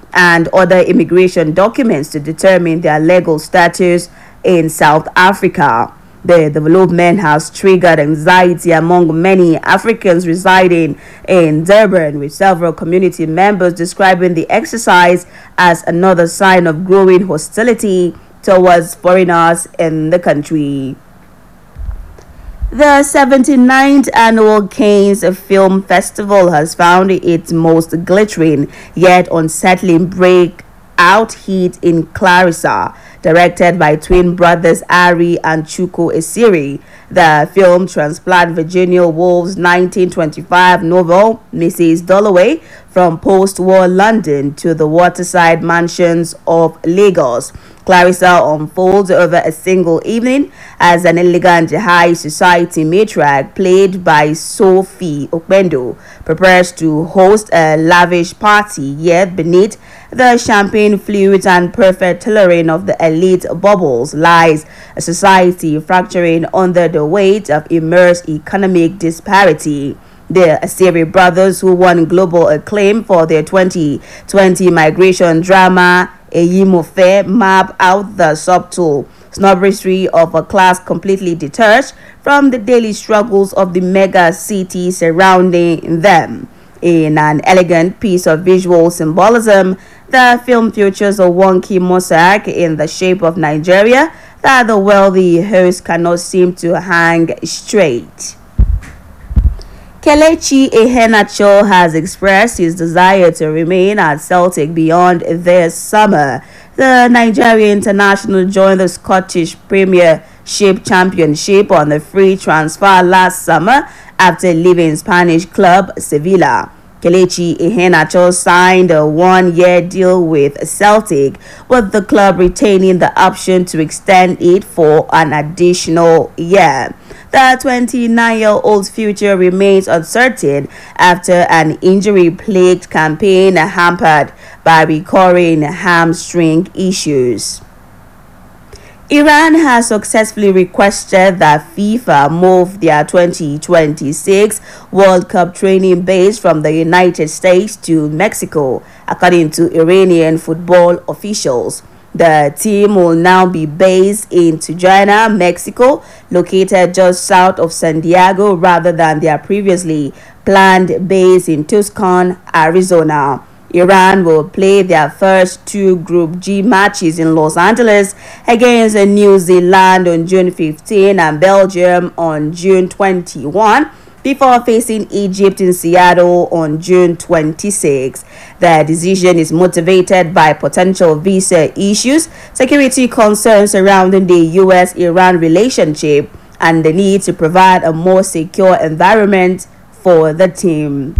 and other immigration documents to determine their legal status in South Africa. The development has triggered anxiety among many Africans residing in Durban, with several community members describing the exercise as another sign of growing hostility towards foreigners in the country. The 79th annual Cannes Film Festival has found its most glittering yet unsettling breakout hit in Clarissa, directed by twin brothers Ari and Chuko Esiri. The film transplanted Virginia Woolf's 1925 novel, Mrs. Dalloway, from post-war London to the waterside mansions of Lagos. Clarissa unfolds over a single evening as an elegant high society matriarch, played by Sophie Okpendo, prepares to host a lavish party, yet beneath the champagne flutes and perfect tailoring of the elite bubbles lies a society fracturing under the weight of immense economic disparity. The Esiri brothers, who won global acclaim for their 2020 migration drama Eyimofe, map out the subtle snobbery of a class completely detached from the daily struggles of the mega city surrounding them. In an elegant piece of visual symbolism, the film features a wonky mosaic in the shape of Nigeria that the wealthy host cannot seem to hang straight. Kelechi Iheanacho has expressed his desire to remain at Celtic beyond this summer. The Nigerian international joined the Scottish Premiership Championship on a free transfer last summer after leaving Spanish club Sevilla. Kelechi Iheanacho signed a one-year deal with Celtic, with the club retaining the option to extend it for an additional year. The 29-year-old's future remains uncertain after an injury-plagued campaign hampered by recurring hamstring issues. Iran has successfully requested that FIFA move their 2026 World Cup training base from the United States to Mexico, according to Iranian football officials. The team will now be based in Tijuana, Mexico, located just south of San Diego, rather than their previously planned base in Tucson, Arizona. Iran will play their first two Group G matches in Los Angeles against New Zealand on June 15 and Belgium on June 21, before facing Egypt in Seattle on June 26. The decision is motivated by potential visa issues, security concerns surrounding the U.S.-Iran relationship, and the need to provide a more secure environment for the team.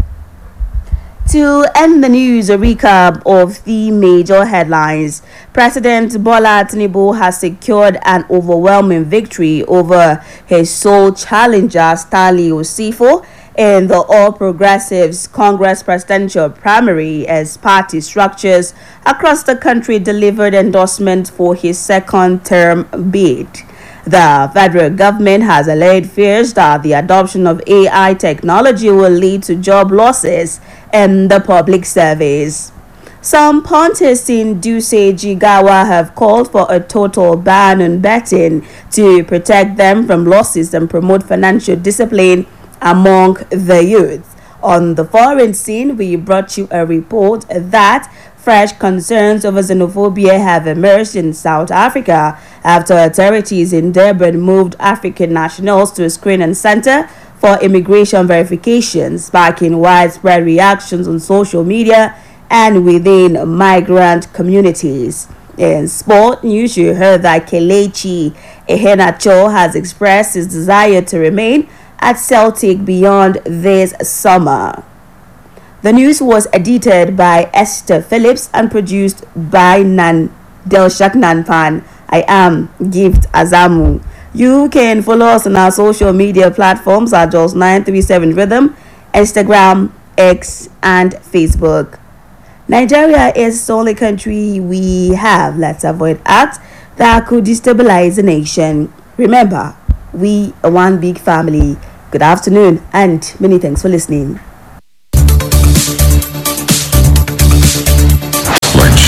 To end the news, a recap of the major headlines. President Bola Tinubu has secured an overwhelming victory over his sole challenger, Stanley Osifo, in the All Progressives Congress presidential primary, as party structures across the country delivered endorsement for his second term bid. The federal government has allayed fears that the adoption of AI technology will lead to job losses in the public service. Some puntists in Dutse Jigawa have called for a total ban on betting to protect them from losses and promote financial discipline among the youth. On the foreign scene, we brought you a report that fresh concerns over xenophobia have emerged in South Africa after authorities in Durban moved African nationals to a screening center for immigration verification, sparking widespread reactions on social media and within migrant communities. In sport news, you heard that Kelechi Iheanacho has expressed his desire to remain at Celtic beyond this summer. The news was edited by Esther Phillips and produced by Delshak Nanpan. I am Gift Azamu. You can follow us on our social media platforms at Jos 937 Rhythm, Instagram, X, and Facebook. Nigeria is the only country we have. Let's avoid acts that could destabilize the nation. Remember, we are one big family. Good afternoon and many thanks for listening.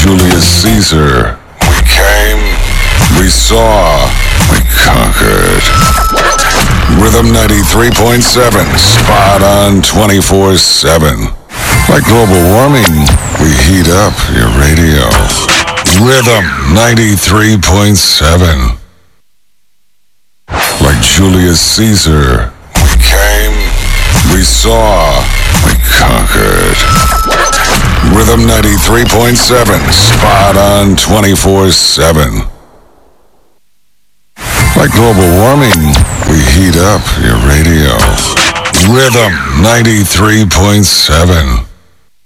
Julius Caesar. We came, we saw, we conquered. Rhythm 93.7, spot on 24/7. Like global warming, we heat up your radio. Rhythm 93.7. Like Julius Caesar, we came, we saw, we conquered. Rhythm 93.7, spot on 24/7. Like global warming, we heat up your radio. Rhythm 93.7.